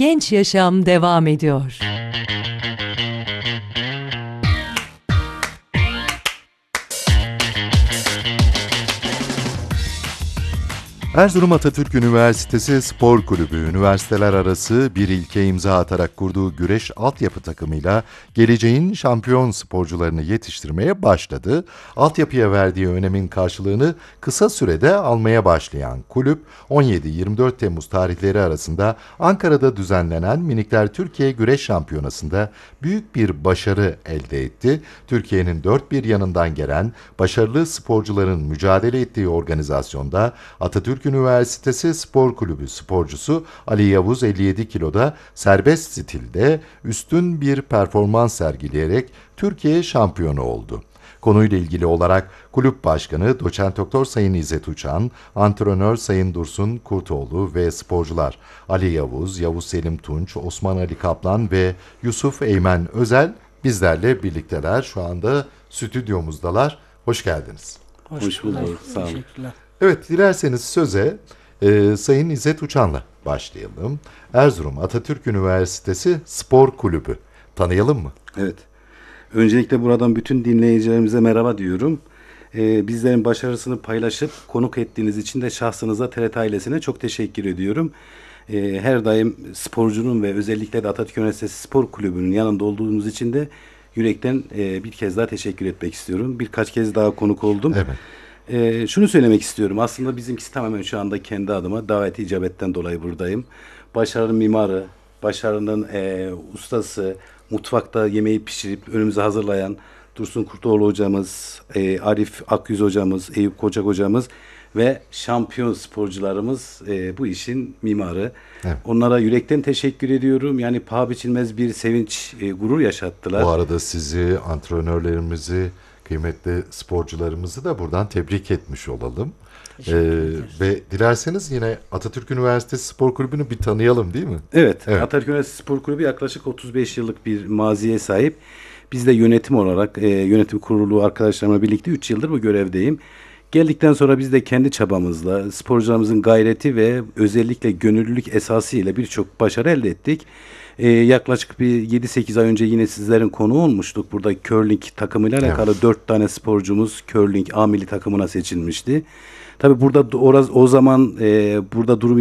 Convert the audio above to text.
Genç Yaşam devam ediyor. Erzurum Atatürk Üniversitesi Spor Kulübü, üniversiteler arası bir ilke imza atarak kurduğu güreş altyapı takımıyla geleceğin şampiyon sporcularını yetiştirmeye başladı. Altyapıya verdiği önemin karşılığını kısa sürede almaya başlayan kulüp, 17-24 Temmuz tarihleri arasında Ankara'da düzenlenen Minikler Türkiye Güreş Şampiyonası'nda büyük bir başarı elde etti. Türkiye'nin dört bir yanından gelen başarılı sporcuların mücadele ettiği organizasyonda Atatürk Üniversitesi Spor Kulübü sporcusu Ali Yavuz 57 kiloda serbest stilde üstün bir performans sergileyerek Türkiye şampiyonu oldu. Konuyla ilgili olarak Kulüp Başkanı Doçent Doktor Sayın İzzet Uçan, antrenör Sayın Dursun Kurtoğlu ve sporcular Ali Yavuz, Yavuz Selim Tunç, Osman Ali Kaplan ve Yusuf Eymen Özel bizlerle birlikteler. Şu anda stüdyomuzdalar. Hoş geldiniz. Hoş bulduk. Sağ olun. Teşekkürler. Evet, dilerseniz söze Sayın İzzet Uçan'la başlayalım. Erzurum Atatürk Üniversitesi Spor Kulübü. Tanıyalım mı? Evet. Öncelikle buradan bütün dinleyicilerimize merhaba diyorum. Bizlerin başarısını paylaşıp konuk ettiğiniz için de şahsınıza TRT ailesine çok teşekkür ediyorum. Her daim sporcunun ve özellikle de Atatürk Üniversitesi Spor Kulübü'nün yanında olduğumuz için de yürekten bir kez daha teşekkür etmek istiyorum. Birkaç kez daha konuk oldum. Evet. Şunu söylemek istiyorum. Aslında bizimkisi tamamen şu anda kendi adıma daveti icabetten dolayı buradayım. Başarının mimarı, başarının ustası, mutfakta yemeği pişirip önümüze hazırlayan Dursun Kurtoğlu hocamız, Arif Akyüz hocamız, Eyüp Kocak hocamız ve şampiyon sporcularımız bu işin mimarı. Evet. Onlara yürekten teşekkür ediyorum. Yani paha biçilmez bir sevinç, gurur yaşattılar. Bu arada sizi, antrenörlerimizi, kıymetli sporcularımızı da buradan tebrik etmiş olalım. Ve dilerseniz yine Atatürk Üniversitesi Spor Kulübü'nü bir tanıyalım, değil mi? Evet, Evet. Atatürk Üniversitesi Spor Kulübü yaklaşık 35 yıllık bir maziye sahip. Biz de yönetim olarak, yönetim kurulu arkadaşlarımla birlikte 3 yıldır bu görevdeyim. Geldikten sonra biz de kendi çabamızla, sporcularımızın gayreti ve özellikle gönüllülük esasıyla birçok başarı elde ettik. Yaklaşık bir 7-8 ay önce yine sizlerin konuğu olmuştuk. Burada curling takımıyla alakalı 4 tane sporcumuz curling A milli takımına seçilmişti. Tabii burada o zaman burada durum